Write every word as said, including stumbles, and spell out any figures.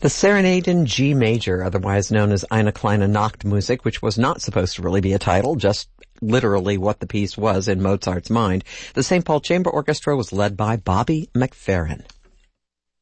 The Serenade in G major, otherwise known as Eine kleine Nachtmusik, which was not supposed to really be a title, just literally what the piece was in Mozart's mind. The Saint Paul Chamber Orchestra was led by Bobby McFerrin.